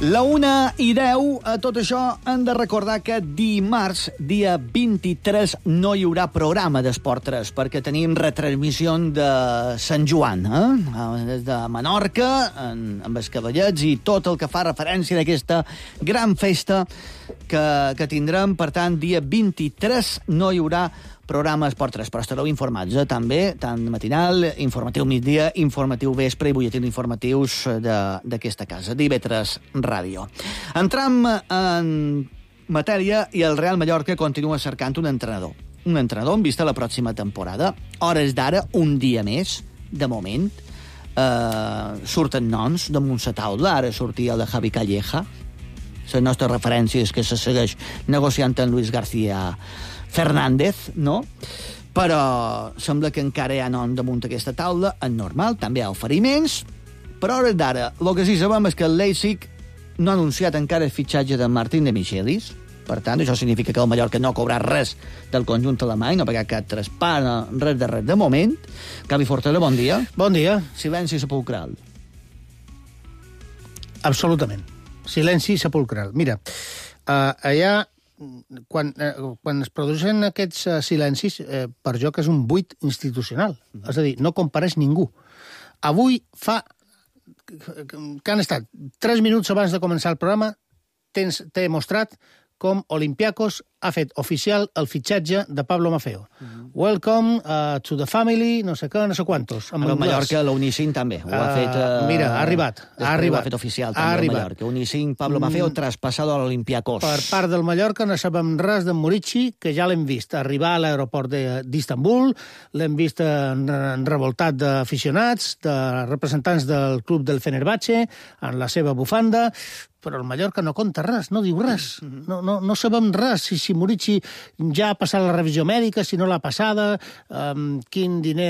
La 1:10, a tot això hem de recordar que dimarts, dia 23, no hi haurà programa d'Esport 3, perquè tenim retransmissió de Sant Joan, des de Menorca, amb els cavallets i tot el que fa referència a aquesta gran festa que tindrem. Per tant, dia 23 no hi haurà programa Esport 3, però estareu informats, també, tant matinal, informatiu migdia, informatiu vespre i butlletins informatius d'aquesta casa, d'IV3 Ràdio. Entram en matèria i el Real Mallorca continua cercant un entrenador en vista a la pròxima temporada. Hores d'ara, un dia més, de moment, surten noms damunt la taula. Ara sortia el de Javi Calleja. Les nostres referències que se segueix negociant amb Luis García Fernández, no? Però sembla que encara hi ha nom damunt aquesta taula, és normal, també hi ha oferiments, però a hores d'ara, el que sí sabem és que el Leipzig no ha anunciat encara el fitxatge de Martín de Michelis. Per tant, això significa que el Mallorca no cobrarà res del conjunt alemany, no pagarà cap traspàs, res de moment. Gavi Fortera, bon dia. Bon dia. Silenci sepulcral. Absolutament. Silenci sepulcral. Mira, allà, quan es produeixen aquests silencis, per jo que és un buit institucional. És a dir, no compareix ningú. Avui que han estat 3 minuts abans de començar el programa, t'he mostrat com Olympiacos ha fet oficial el fitxatge de Pablo Maffeo. Welcome to the family, no sé què, no sé quantos. A Mallorca, la Unicin també. Ho ha fet... Mira, ha arribat. Ho ha fet oficial també a Mallorca. Unicin, Pablo Maffeo, traspassado a l'Olympiacos. Per part del Mallorca no sabem res d'en Murici, que ja l'hem vist arribar a l'aeroport d'Istanbul, l'hem vist revoltat d'aficionats, de representants del club del Fenerbahçe, en la seva bufanda, però el Mallorca no conta res, no diu res. No sabem res, si Murici ja ha passat la revisió mèdica, si no l'ha passada, quin diner